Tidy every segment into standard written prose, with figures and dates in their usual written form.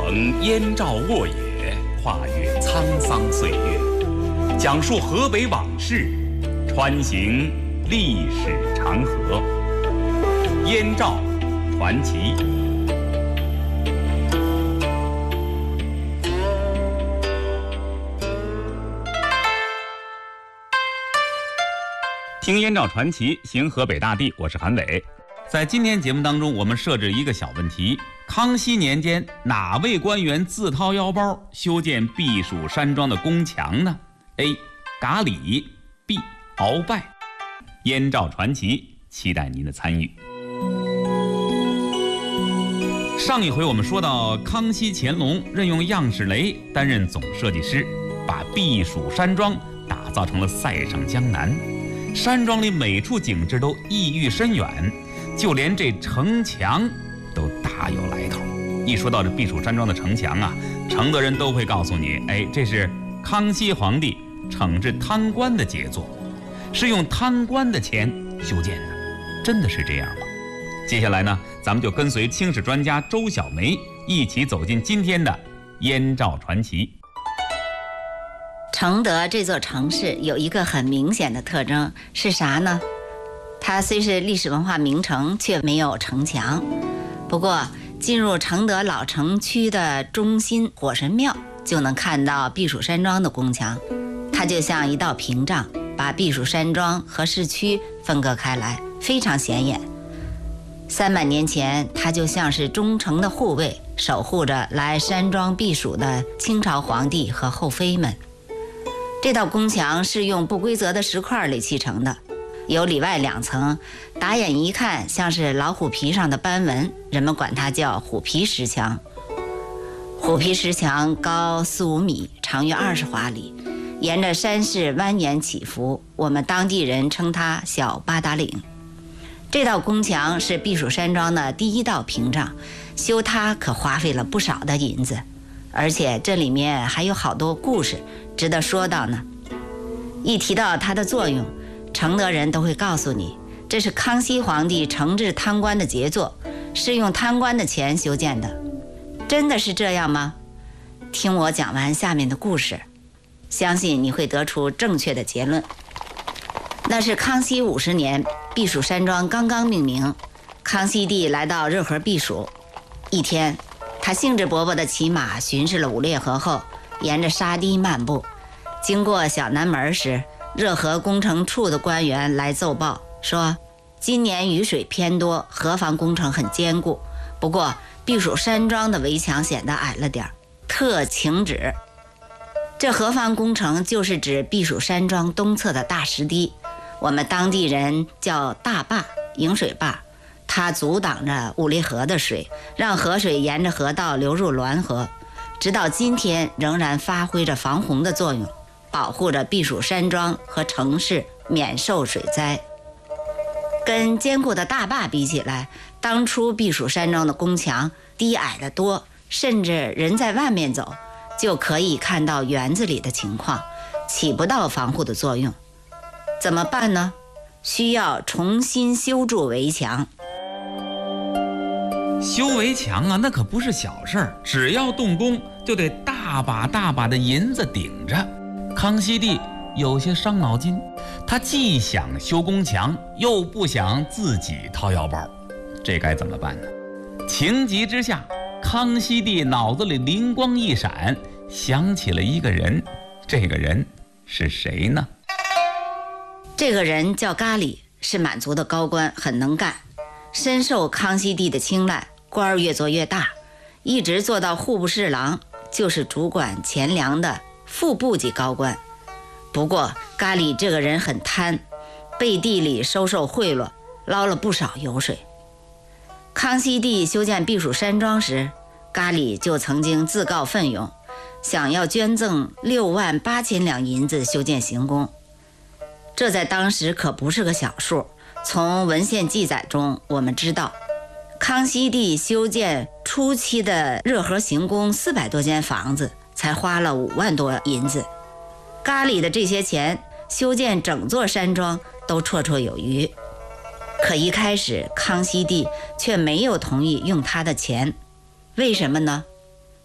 乘燕赵沃野，跨越沧桑岁月，讲述河北往事，穿行历史长河。燕赵传奇。听燕赵传奇，行河北大地，我是韩伟。在今天节目当中，我们设置一个小问题：康熙年间，哪位官员自掏腰包修建避暑山庄的宫墙呢 ？A. 嘎里 B. 鳌拜。燕赵传奇，期待您的参与。上一回我们说到，康熙、乾隆任用样式雷担任总设计师，把避暑山庄打造成了塞上江南。山庄里每处景致都意蕴深远，就连这城墙都大有来头。一说到这避暑山庄的城墙啊，承德人都会告诉你，这是康熙皇帝惩治贪官的杰作，是用贪官的钱修建的。真的是这样吗？接下来呢，咱们就跟随清史专家周小梅一起走进今天的燕赵传奇。 承德这座城市有一个很明显的特征是啥呢？它虽是历史文化名城，却没有城墙。不过进入承德老城区的中心火神庙，就能看到避暑山庄的宫墙。它就像一道屏障，把避暑山庄和市区分割开来，非常显眼。300年前，它就像是忠诚的护卫，守护着来山庄避暑的清朝皇帝和后妃们。这道宫墙是用不规则的石块垒砌成的，有里外2层，打眼一看像是老虎皮上的斑纹，人们管它叫虎皮石墙。虎皮石墙高4-5米，长约20华里，沿着山势蜿蜒起伏，我们当地人称它小八达岭。这道宫墙是避暑山庄的第一道屏障，修它可花费了不少的银子，而且这里面还有好多故事值得说到呢。一提到它的作用，承德人都会告诉你，这是康熙皇帝惩治贪官的杰作，是用贪官的钱修建的。真的是这样吗？听我讲完下面的故事，相信你会得出正确的结论。那是康熙50年，避暑山庄刚刚命名，康熙帝来到热河避暑。一天，他兴致勃勃地骑马巡视了五列河后，沿着沙堤漫步。经过小南门时，热河工程处的官员来奏报说，今年雨水偏多，河防工程很坚固，不过避暑山庄的围墙显得矮了点，特请旨。这河防工程就是指避暑山庄东侧的大石堤，我们当地人叫大坝、引水坝，它阻挡着五列河的水，让河水沿着河道流入滦河，直到今天仍然发挥着防洪的作用，保护着避暑山庄和城市免受水灾。跟坚固的大坝比起来，当初避暑山庄的宫墙低矮得多，甚至人在外面走就可以看到园子里的情况，起不到防护的作用。怎么办呢？需要重新修筑围墙。 修围墙啊，那可不是小事儿，只要动工就得大把大把的银子顶着。康熙帝有些伤脑筋，他既想修宫墙，又不想自己掏腰包，这该怎么办呢？情急之下，康熙帝脑子里灵光一闪，想起了一个人。这个人是谁呢？ 这个人叫嘎里，是满族的高官，很能干，深受康熙帝的青睐，官儿越做越大，一直做到户部侍郎，就是主管钱粮的副部级高官。不过嘎里这个人很贪，背地里收受贿赂，捞了不少油水。康熙帝修建避暑山庄时，嘎里就曾经自告奋勇，想要捐赠68000两银子修建行宫。这在当时可不是个小数。从文献记载中我们知道，康熙帝修建初期的热河行宫400多间房子，才花了5万多银子。嘎里的这些钱修建整座山庄都绰绰有余。可一开始康熙帝却没有同意用他的钱，为什么呢？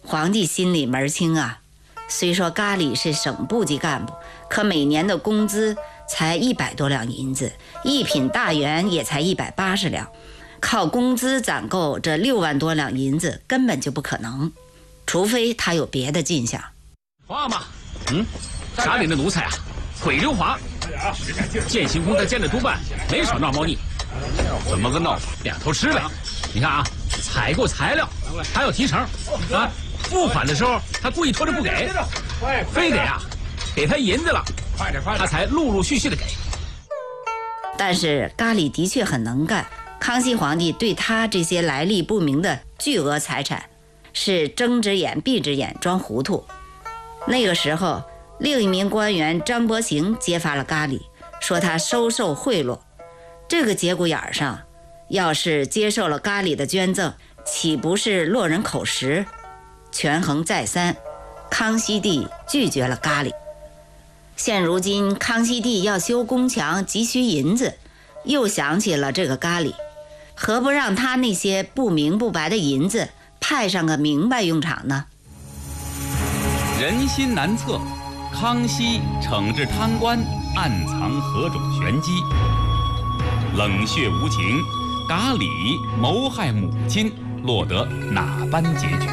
皇帝心里门清啊，虽说咖喱是省部级干部，可每年的工资才100多两银子，一品大员也才180两，靠工资攒够这6万多两银子根本就不可能，除非他有别的进项。 皇阿玛，家里的奴才啊，鬼溜滑，建行宫在监的督办没少闹猫腻。怎么个闹法？2头吃呗。你看啊，采购材料还要提成啊，付款的时候他故意拖着不给，非得给他银子了，他才陆陆续续的给。 但是咖喱的确很能干，康熙皇帝对他这些来历不明的巨额财产是睁只眼闭只眼装糊涂。那个时候，另一名官员张伯行揭发了咖喱，说他收受贿赂。这个节骨眼上，要是接受了咖喱的捐赠，岂不是落人口实？权衡再三，康熙帝拒绝了咖喱。现如今康熙帝要修宫墙急需银子，又想起了这个咖喱，何不让他那些不明不白的银子派上个明白用场呢？ 人心难测，康熙惩治贪官，暗藏何种玄机？冷血无情，咖喱谋害母亲，落得哪般结局？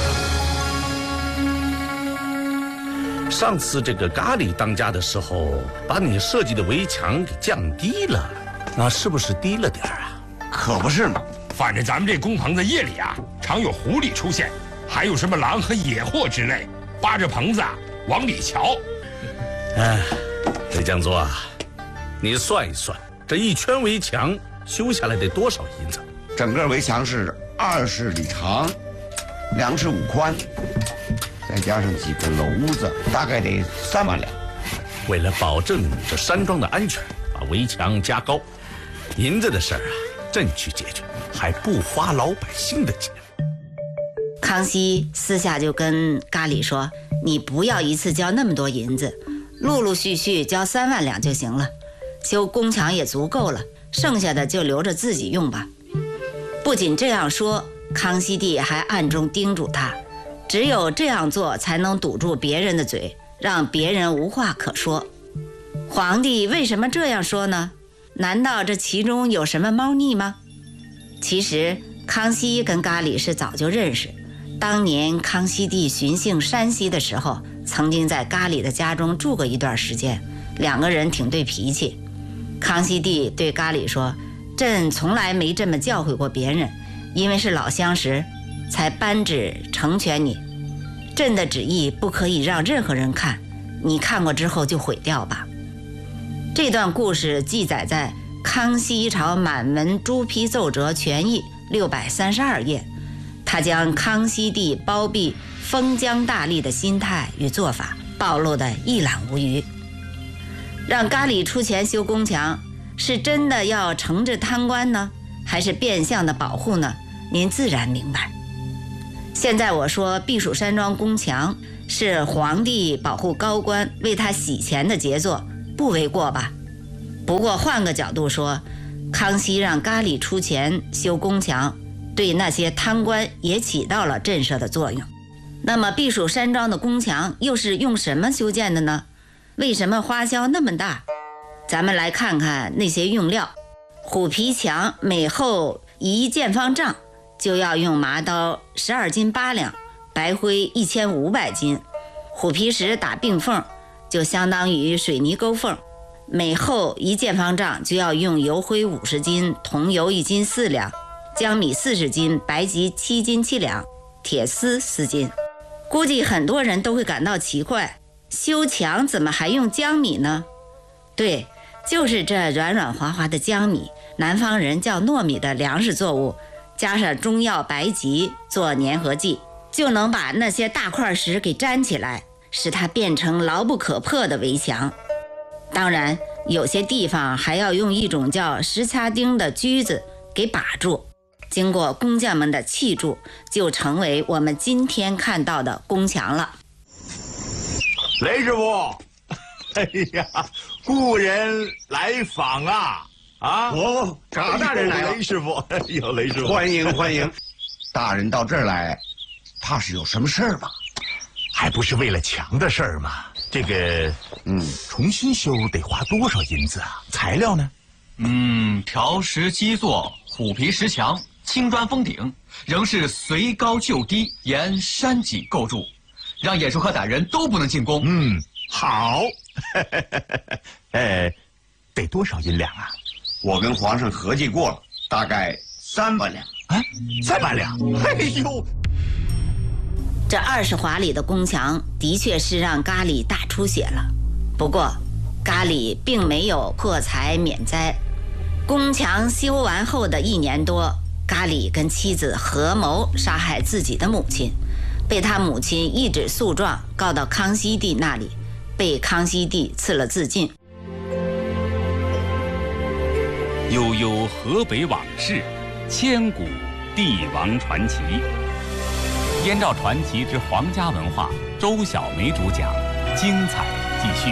上次这个咖喱当家的时候，把你设计的围墙给降低了，那是不是低了点啊？ 可不是嘛，反正咱们这工棚子夜里常有狐狸出现，还有什么狼和野货之类，扒着棚子往里瞧。 雷将座啊，你算一算，这一圈围墙修下来得多少银子？ 整个围墙是20里长，2尺5宽，再加上几个楼子，大概得3万两。 为了保证这山庄的安全，把围墙加高，银子的事儿朕去解决，还不花老百姓的钱。 康熙私下就跟咖喱说，你不要一次交那么多银子，陆陆续续交3万两就行了，修宫墙也足够了，剩下的就留着自己用吧。不仅这样说，康熙帝还暗中叮嘱他，只有这样做才能堵住别人的嘴，让别人无话可说。皇帝为什么这样说呢？难道这其中有什么猫腻吗？其实康熙跟咖喱是早就认识，当年康熙帝巡幸山西的时候，曾经在咖喱的家中住过一段时间，2个人挺对脾气。康熙帝对咖喱说，朕从来没这么教诲过别人，因为是老相识，才颁旨成全你。朕的旨意不可以让任何人看，你看过之后就毁掉吧。这段故事记载在康熙朝满文朱批奏折全译632页，他将康熙帝包庇封疆大吏的心态与做法暴露得一览无余。让咖喱出钱修宫墙，是真的要惩治贪官呢，还是变相的保护呢？您自然明白。现在我说避暑山庄宫墙是皇帝保护高官为他洗钱的杰作，不为过吧？不过换个角度说，康熙让咖喱出钱修宫墙，对那些贪官也起到了震慑的作用。那么避暑山庄的宫墙又是用什么修建的呢？为什么花销那么大？咱们来看看那些用料。虎皮墙每厚1见方丈就要用麻刀12斤8两，白灰1500斤。虎皮石打并缝就相当于水泥沟缝，每厚1见方丈就要用油灰50斤，桐油1斤4两，江米40斤，白吉7斤7两，铁丝4斤。估计很多人都会感到奇怪，修墙怎么还用江米呢？对，就是这软软滑滑的江米，南方人叫糯米的粮食作物，加上中药白及做粘合剂，就能把那些大块石给粘起来，使它变成牢不可破的围墙。当然，有些地方还要用一种叫石掐钉的锯子给把住，经过工匠们的砌筑，就成为我们今天看到的宫墙了。 雷师傅，哎呀，故人来访啊！啊， 哦， 马大人来了，雷师傅，哎呦，雷师傅， 欢迎欢迎。大人到这儿来， 怕是有什么事儿吧？ 还不是为了墙的事儿吗？这个，重新修得花多少银子啊？材料呢？ 条石基座，虎皮石墙，青砖封顶，仍是随高就低，沿山脊构筑，让野兽和歹人都不能进攻。 好。得多少银两啊？ 我跟皇上合计过了，大概300两。 300两？哎呦！ 这20华里的宫墙的确是让咖喱大出血了，不过咖喱并没有破财免灾。宫墙修完后的1年多，咖喱跟妻子合谋杀害自己的母亲，被他母亲一纸诉状告到康熙帝那里，被康熙帝赐了自尽。 悠悠河北往事，千古帝王传奇。燕赵传奇之皇家文化，周小梅主讲，精彩继续。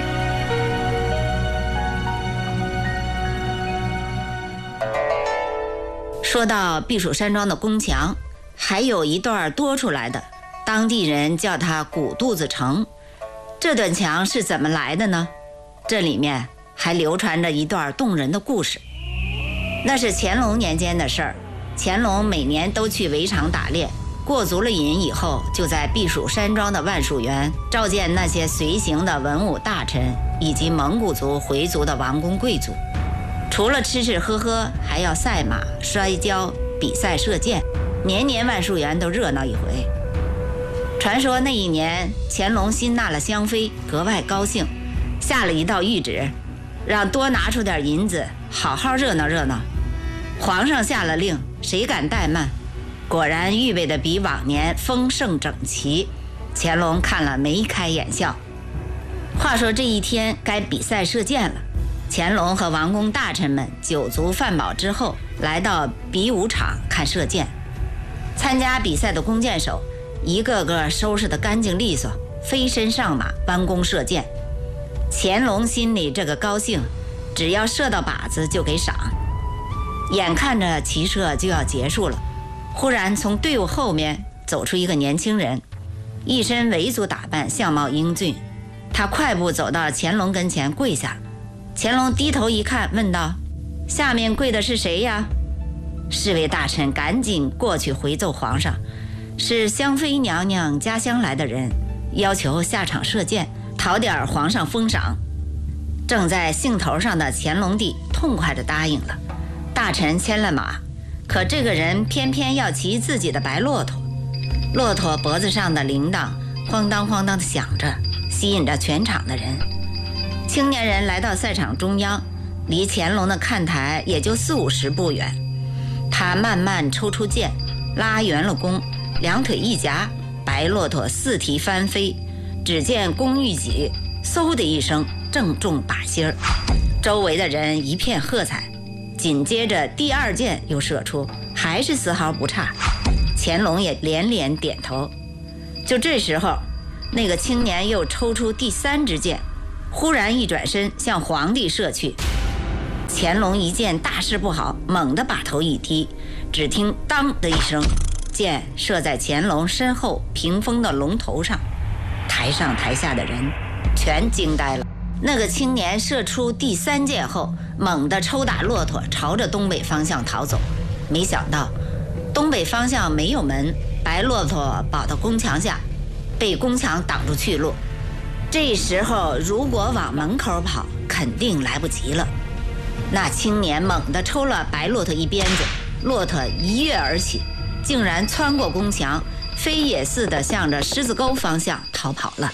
说到避暑山庄的宫墙，还有一段多出来的，当地人叫它鼓肚子城。这段墙是怎么来的呢？这里面还流传着一段动人的故事。那是乾隆年间的事儿，乾隆每年都去围场打猎，过足了瘾以后，就在避暑山庄的万树园召见那些随行的文武大臣以及蒙古族、回族的王公贵族。除了吃吃喝喝，还要赛马、摔跤、比赛射箭，年年万树园都热闹一回。传说那一年乾隆新纳了香妃，格外高兴，下了一道谕旨，让多拿出点银子，好好热闹热闹。皇上下了令，谁敢怠慢？果然预备的比往年丰盛整齐，乾隆看了眉开眼笑。话说这一天该比赛射箭了，乾隆和王公大臣们酒足饭饱之后，来到比武场看射箭。参加比赛的弓箭手一个个收拾得干净利索，飞身上马弯弓射箭。乾隆心里这个高兴，只要射到靶子就给赏。眼看着骑射就要结束了，忽然从队伍后面走出一个年轻人，一身维族打扮，相貌英俊。他快步走到乾隆跟前跪下，乾隆低头一看，问道：下面跪的是谁呀？侍卫大臣赶紧过去回奏皇上，是香妃娘娘家乡来的人，要求下场射箭，讨点皇上封赏。正在兴头上的乾隆帝痛快地答应了，大臣牵了马，可这个人偏偏要骑自己的白骆驼，骆驼脖子上的铃铛晃当晃当地响着，吸引着全场的人。青年人来到赛场中央，离乾隆的看台也就40-50步远。他慢慢抽出剑，拉圆了弓，两腿一夹，白骆驼4蹄翻飞，只见弓一举，嗖的一声正中靶心儿，周围的人一片喝彩。紧接着第2箭又射出，还是丝毫不差，乾隆也连连点头。就这时候，那个青年又抽出第3支箭，忽然一转身向皇帝射去。乾隆一见大事不好，猛地把头一低，只听当的一声，箭射在乾隆身后屏风的龙头上，台上台下的人全惊呆了。那个青年射出第3箭后，猛地抽打骆驼，朝着东北方向逃走。没想到东北方向没有门，白骆驼跑到宫墙下，被宫墙挡住去路。这时候如果往门口跑，肯定来不及了。那青年猛地抽了白骆驼一鞭子，骆驼一跃而起，竟然穿过宫墙，飞也似的向着狮子沟方向逃跑了。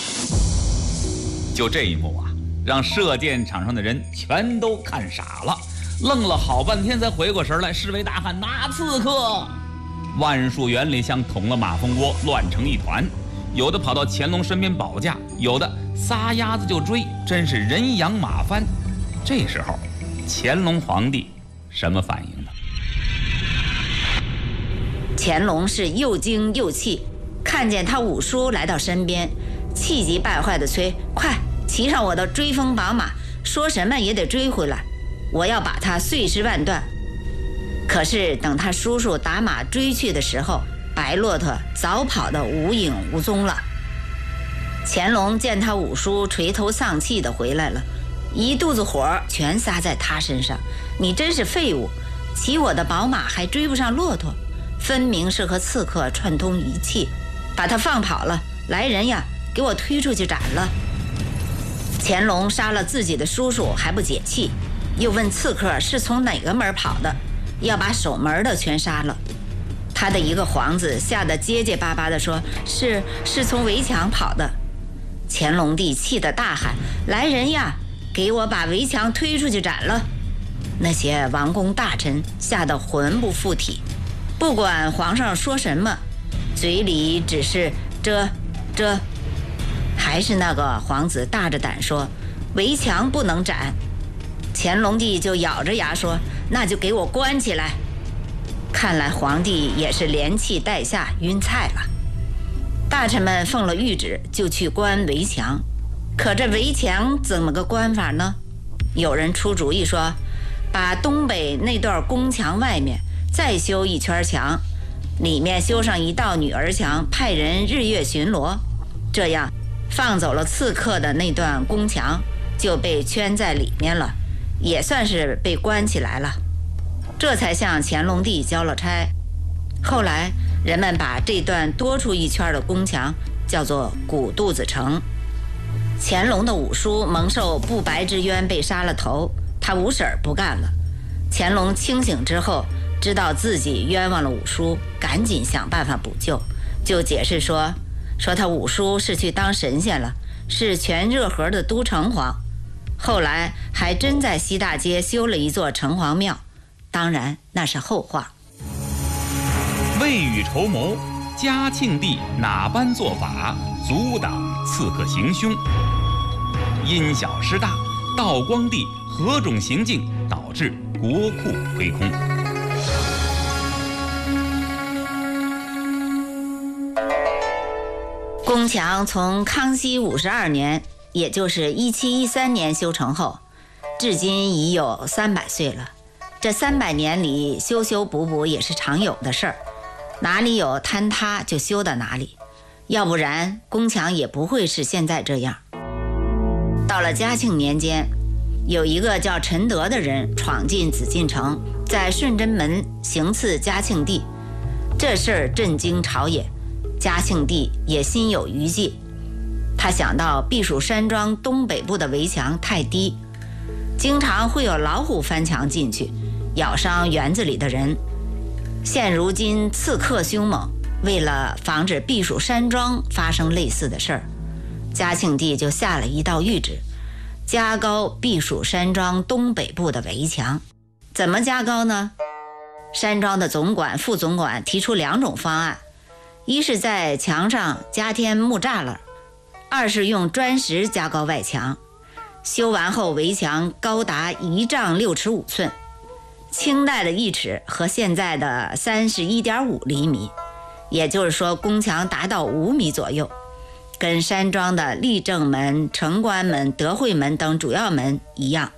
就这一幕啊，让射箭场上的人全都看傻了，愣了好半天才回过神来。侍卫大喊：拿刺客！万树园里像捅了马蜂窝，乱成一团，有的跑到乾隆身边保驾，有的撒丫子就追，真是人仰马翻。这时候乾隆皇帝什么反应呢？ 乾隆是又惊又气，看见他五叔来到身边，气急败坏地催：快骑上我的追风宝马，说什么也得追回来，我要把他碎尸万段。可是等他叔叔打马追去的时候， 白骆驼早跑得无影无踪了。乾隆见他五叔垂头丧气地回来了，一肚子火全撒在他身上。你真是废物，骑我的宝马还追不上骆驼，分明是和刺客串通一气，把他放跑了。来人呀，给我推出去斩了。乾隆杀了自己的叔叔还不解气，又问刺客是从哪个门跑的，要把守门的全杀了。他的一个皇子吓得结结巴巴地说，是从围墙跑的。乾隆帝气得大喊，来人呀，给我把围墙推出去斩了。那些王公大臣吓得魂不附体，不管皇上说什么，嘴里只是这。还是那个皇子大着胆说，围墙不能斩。乾隆帝就咬着牙说，那就给我关起来。看来皇帝也是连气带下晕菜了。大臣们奉了谕旨，就去关围墙。可这围墙怎么个关法呢？有人出主意说，把东北那段宫墙外面再修一圈墙，里面修上一道女儿墙，派人日夜巡逻，这样放走了刺客的那段宫墙，就被圈在里面了，也算是被关起来了。这才向乾隆帝交了差。后来人们把这段多出一圈的宫墙叫做鼓肚子城。乾隆的五叔蒙受不白之冤被杀了头，他无事儿不干了。乾隆清醒之后，知道自己冤枉了五叔，赶紧想办法补救，就解释说他五叔是去当神仙了，是全热河的都城隍。后来还真在西大街修了一座城隍庙，当然那是后话。 未雨绸缪，嘉庆帝哪般做法阻挡刺客行凶？因小失大，道光帝何种行径导致国库亏空？ 宫墙从康熙52年，也就是1713年修成后，至今已有300岁了。这300年里修修补补也是常有的事儿，哪里有坍塌就修到哪里，要不然宫墙也不会是现在这样。到了嘉庆年间，有一个叫陈德的人闯进紫禁城，在顺贞门行刺嘉庆帝，这事儿震惊朝野。嘉庆帝也心有余悸，他想到避暑山庄东北部的围墙太低，经常会有老虎翻墙进去，咬伤园子里的人。现如今刺客凶猛，为了防止避暑山庄发生类似的事儿，嘉庆帝就下了一道谕旨，加高避暑山庄东北部的围墙。怎么加高呢？山庄的总管、副总管提出2种方案，一是在墙上加添木栅栏，二是用砖石加高外墙。修完后围墙高达1丈6尺5寸，清代的1尺和现在的31.5厘米，也就是说宫墙达到5米左右，跟山庄的立正门、城关门、德惠门等主要门一样。